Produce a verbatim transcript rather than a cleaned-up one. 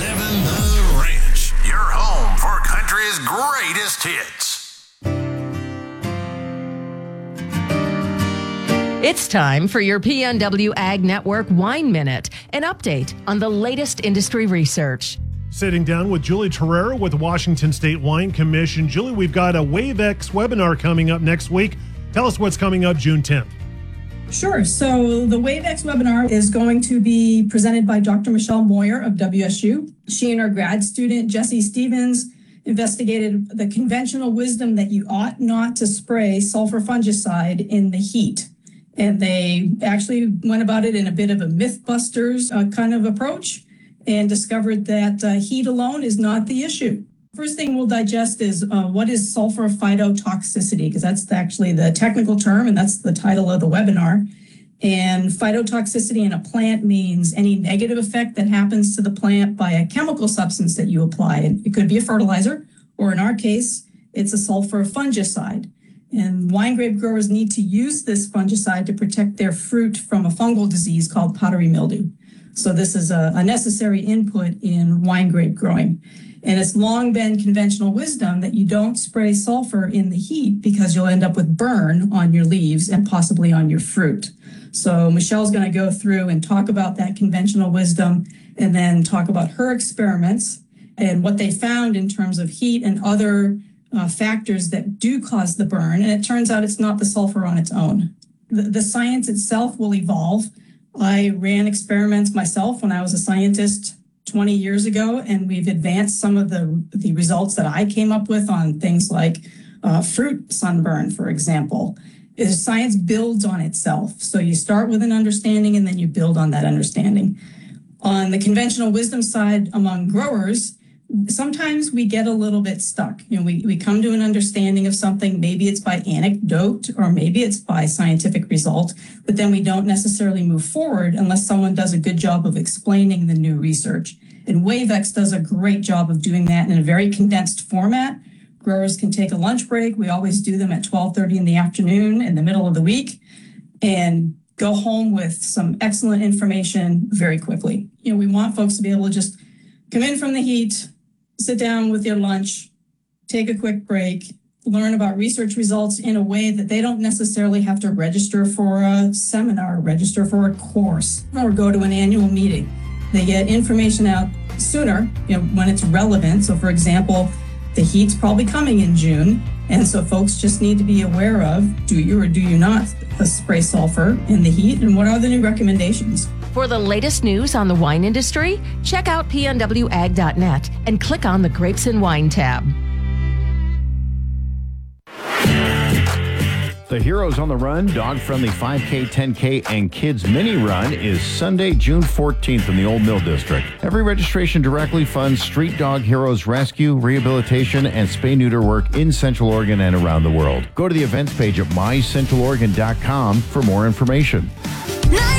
seven The Ranch, your home for country's greatest hits. It's time for your P N W Ag Network Wine Minute, an update on the latest industry research. Sitting down with Julie Terrera with the Washington State Wine Commission. Julie, we've got a WaveX webinar coming up next week. Tell us what's coming up June tenth. Sure. So the WaveX webinar is going to be presented by Doctor Michelle Moyer of W S U. She and her grad student, Jesse Stevens, investigated the conventional wisdom that you ought not to spray sulfur fungicide in the heat. And they actually went about it in a bit of a Mythbusters uh, kind of approach and discovered that uh, heat alone is not the issue. First thing we'll digest is uh, what is sulfur phytotoxicity, because that's actually the technical term and that's the title of the webinar. And phytotoxicity in a plant means any negative effect that happens to the plant by a chemical substance that you apply. And it could be a fertilizer, or in our case, it's a sulfur fungicide. And wine grape growers need to use this fungicide to protect their fruit from a fungal disease called powdery mildew. So this is a, a necessary input in wine grape growing. And it's long been conventional wisdom that you don't spray sulfur in the heat because you'll end up with burn on your leaves and possibly on your fruit. So Michelle's going to go through and talk about that conventional wisdom and then talk about her experiments and what they found in terms of heat and other Uh, factors that do cause the burn, and it turns out it's not the sulfur on its own. The, the science itself will evolve. I ran experiments myself when I was a scientist twenty years ago, and we've advanced some of the, the results that I came up with on things like uh, fruit sunburn, for example. Is science builds on itself. So you start with an understanding and then you build on that understanding. On the conventional wisdom side among growers, sometimes we get a little bit stuck. You know, we, we come to an understanding of something, maybe it's by anecdote or maybe it's by scientific result, but then we don't necessarily move forward unless someone does a good job of explaining the new research. And WaveX does a great job of doing that in a very condensed format. Growers can take a lunch break. We always do them at twelve thirty in the afternoon in the middle of the week and go home with some excellent information very quickly. You know, we want folks to be able to just come in from the heat, sit down with your lunch, take a quick break, learn about research results in a way that they don't necessarily have to register for a seminar, register for a course, or go to an annual meeting. They get information out sooner, you know, when it's relevant. So for example, the heat's probably coming in June. And so folks just need to be aware of, do you or do you not spray sulfur in the heat? And what are the new recommendations? For the latest news on the wine industry, check out P N W ag dot net and click on the Grapes and Wine tab. The Heroes on the Run dog-friendly five K, ten K, and Kids Mini Run is Sunday, June fourteenth in the Old Mill District. Every registration directly funds Street Dog Heroes rescue, rehabilitation, and spay-neuter work in Central Oregon and around the world. Go to the events page at my central oregon dot com for more information.